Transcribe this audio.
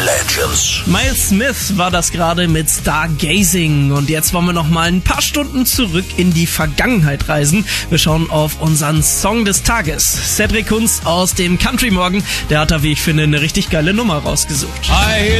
Legends. Miles Smith war das gerade mit Stargazing. Und jetzt wollen wir noch mal ein paar Stunden zurück in die Vergangenheit reisen. Wir schauen auf unseren Song des Tages. Cedric Kunz aus dem Country Morgen, der hat da, wie ich finde, eine richtig geile Nummer rausgesucht.